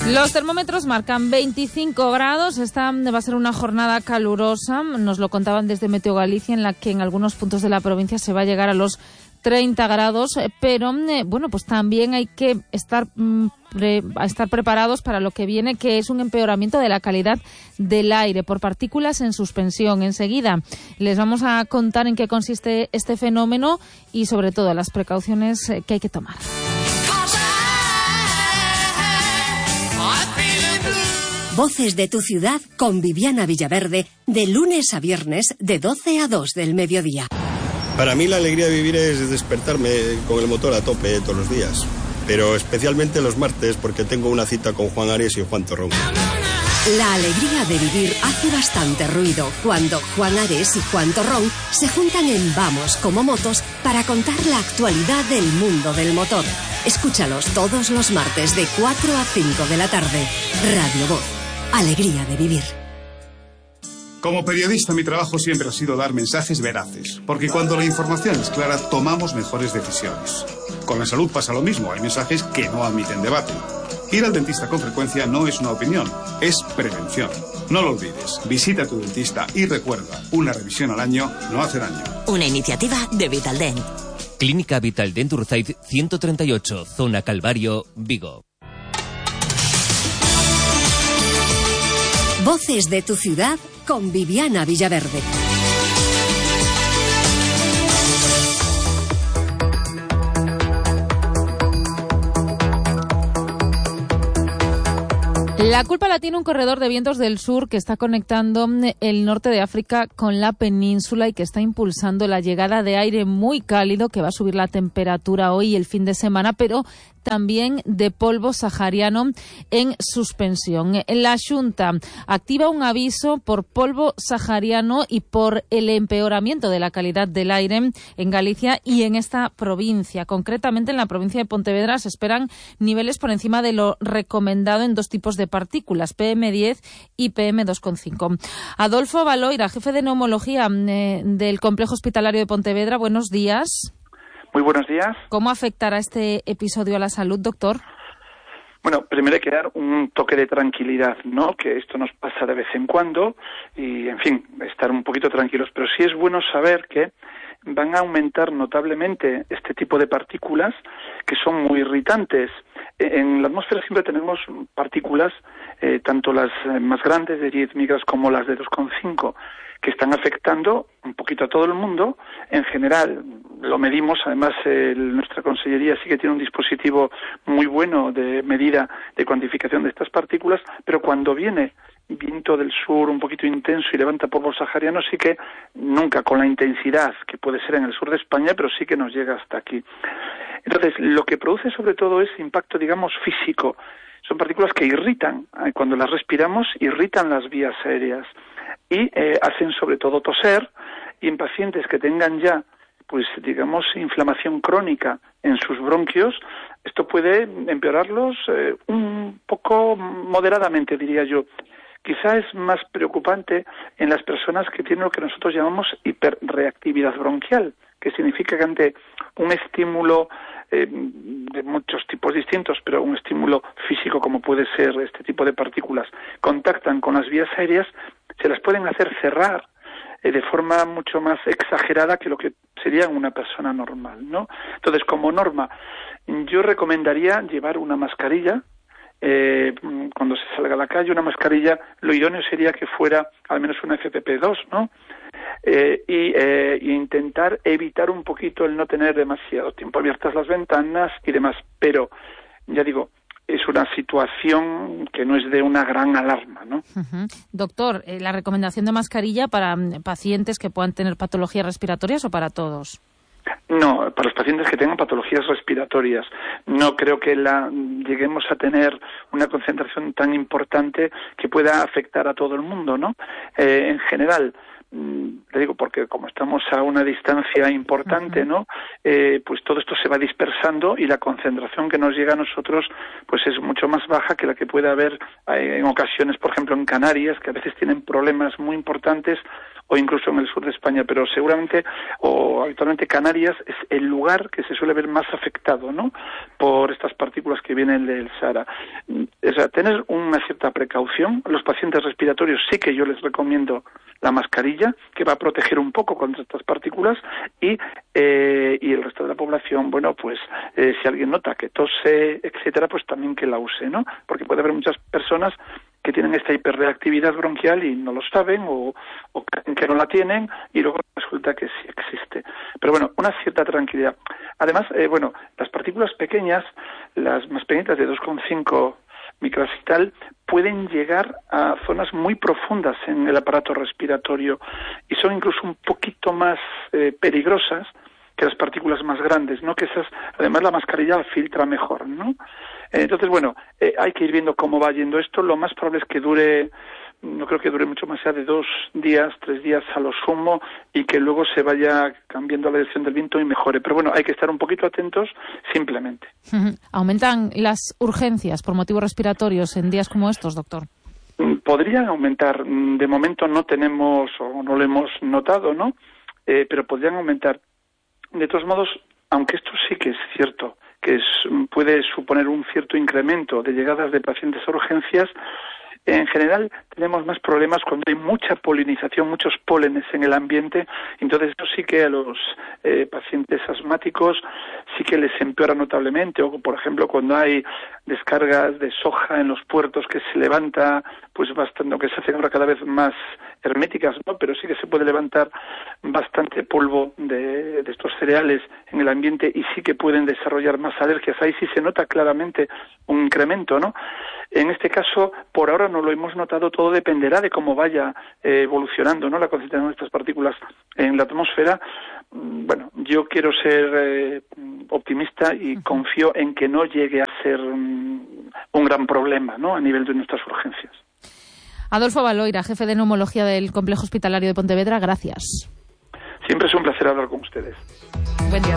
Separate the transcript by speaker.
Speaker 1: Los termómetros marcan 25 grados. Esta va a ser una jornada calurosa. Nos lo contaban desde Meteo Galicia, en la que en algunos puntos de la provincia se va a llegar a los 30 grados, pero bueno, pues también hay que estar preparados para lo que viene, que es un empeoramiento de la calidad del aire por partículas en suspensión. Enseguida les vamos a contar en qué consiste este fenómeno y sobre todo las precauciones que hay que tomar.
Speaker 2: Voces de tu ciudad con Viviana Villaverde, de lunes a viernes de 12 a 2 del mediodía.
Speaker 3: Para mí la alegría de vivir es despertarme con el motor a tope todos los días, pero especialmente los martes porque tengo una cita con Juan Ares y Juan Torrón.
Speaker 2: La alegría de vivir hace bastante ruido cuando Juan Ares y Juan Torrón se juntan en Vamos como Motos para contar la actualidad del mundo del motor. Escúchalos todos los martes de 4 a 5 de la tarde. Radio Voz. Alegría de vivir.
Speaker 4: Como periodista, mi trabajo siempre ha sido dar mensajes veraces, porque cuando la información es clara, tomamos mejores decisiones. Con la salud pasa lo mismo, hay mensajes que no admiten debate. Ir al dentista con frecuencia no es una opinión, es prevención. No lo olvides, visita a tu dentista y recuerda, una revisión al año no hace daño.
Speaker 2: Una iniciativa de Vitaldent.
Speaker 5: Clínica Vitaldent Urzaid 138, Zona Calvario, Vigo.
Speaker 2: Voces de tu ciudad con Viviana Villaverde.
Speaker 1: La culpa la tiene un corredor de vientos del sur que está conectando el norte de África con la península y que está impulsando la llegada de aire muy cálido que va a subir la temperatura hoy y el fin de semana, pero también de polvo sahariano en suspensión. La Xunta activa un aviso por polvo sahariano y por el empeoramiento de la calidad del aire en Galicia y en esta provincia. Concretamente en la provincia de Pontevedra se esperan niveles por encima de lo recomendado en dos tipos de partículas, PM10 y PM2,5. Adolfo Baloira, jefe de neumología del Complejo Hospitalario de Pontevedra, buenos días.
Speaker 6: Muy buenos días.
Speaker 1: ¿Cómo afectará este episodio a la salud, doctor?
Speaker 6: Bueno, primero hay que dar un toque de tranquilidad, ¿no? Que esto nos pasa de vez en cuando y, en fin, estar un poquito tranquilos. Pero sí es bueno saber que van a aumentar notablemente este tipo de partículas que son muy irritantes. En la atmósfera siempre tenemos partículas, tanto las más grandes de 10 micras como las de 2,5, que están afectando un poquito a todo el mundo. En general, lo medimos, además nuestra consellería sí que tiene un dispositivo muy bueno de medida, de cuantificación de estas partículas, pero cuando viene viento del sur un poquito intenso y levanta polvo sahariano, sí que nunca con la intensidad que puede ser en el sur de España, pero sí que nos llega hasta aquí. Entonces, lo que produce sobre todo es impacto, digamos, físico. Son partículas que irritan, cuando las respiramos, irritan las vías aéreas y hacen sobre todo toser, y en pacientes que tengan ya, pues digamos, inflamación crónica en sus bronquios, esto puede empeorarlos un poco moderadamente, diría yo. Quizá es más preocupante en las personas que tienen lo que nosotros llamamos hiperreactividad bronquial, que significa que ante un estímulo de muchos tipos distintos, pero un estímulo físico como puede ser este tipo de partículas, contactan con las vías aéreas, se las pueden hacer cerrar de forma mucho más exagerada que lo que sería una persona normal, ¿no? Entonces, como norma, yo recomendaría llevar una mascarilla cuando se salga a la calle, una mascarilla. Lo idóneo sería que fuera al menos una FFP2, ¿no? Y intentar evitar un poquito el no tener demasiado tiempo abiertas las ventanas y demás, pero ya digo, es una situación que no es de una gran alarma, ¿no?
Speaker 1: Uh-huh. Doctor, ¿la recomendación de mascarilla para pacientes que puedan tener patologías respiratorias o para todos?
Speaker 6: No, para los pacientes que tengan patologías respiratorias. No creo que lleguemos a tener una concentración tan importante que pueda afectar a todo el mundo, ¿no? En general, le digo porque como estamos a una distancia importante, ¿no? Pues todo esto se va dispersando y la concentración que nos llega a nosotros pues es mucho más baja que la que puede haber en ocasiones, por ejemplo, en Canarias, que a veces tienen problemas muy importantes, o incluso en el sur de España, pero seguramente o habitualmente Canarias es el lugar que se suele ver más afectado, ¿no? Por estas partículas que vienen del Sahara. O sea, tener una cierta precaución. Los pacientes respiratorios sí que yo les recomiendo la mascarilla, que va a proteger un poco contra estas partículas, y el resto de la población, bueno, pues si alguien nota que tose, etcétera, pues también que la use, ¿no? Porque puede haber muchas personas que tienen esta hiperreactividad bronquial y no lo saben o creen que no la tienen y luego resulta que sí existe. Pero bueno, una cierta tranquilidad. Además, las partículas pequeñas, las más pequeñitas de 2,5 micras y tal, pueden llegar a zonas muy profundas en el aparato respiratorio y son incluso un poquito más peligrosas que las partículas más grandes, ¿no? Que esas, además la mascarilla filtra mejor, ¿no? Entonces, hay que ir viendo cómo va yendo esto. Lo más probable es que no creo que dure mucho más allá de 2 días, 3 días a lo sumo, y que luego se vaya cambiando la dirección del viento y mejore. Pero bueno, hay que estar un poquito atentos simplemente.
Speaker 1: ¿Aumentan las urgencias por motivos respiratorios en días como estos, doctor?
Speaker 6: Podrían aumentar. De momento no tenemos o no lo hemos notado, ¿no? Pero podrían aumentar. De todos modos, aunque esto sí que es cierto, que puede suponer un cierto incremento de llegadas de pacientes a urgencias, en general tenemos más problemas cuando hay mucha polinización, muchos pólenes en el ambiente. Entonces eso sí que a los pacientes asmáticos sí que les empeora notablemente, o por ejemplo cuando hay descargas de soja en los puertos que se levanta, pues bastante, aunque se hacen ahora cada vez más herméticas, ¿no? Pero sí que se puede levantar bastante polvo de estos cereales en el ambiente y sí que pueden desarrollar más alergias. Ahí sí se nota claramente un incremento, ¿no? En este caso, por ahora no lo hemos notado, todo dependerá de cómo vaya evolucionando, ¿no? La concentración de estas partículas en la atmósfera. Bueno, yo quiero ser optimista y confío en que no llegue a ser un gran problema, ¿no? A nivel de nuestras urgencias.
Speaker 1: Adolfo Baloira, jefe de neumología del Complejo Hospitalario de Pontevedra, gracias.
Speaker 6: Siempre es un placer hablar con ustedes.
Speaker 1: Buen día.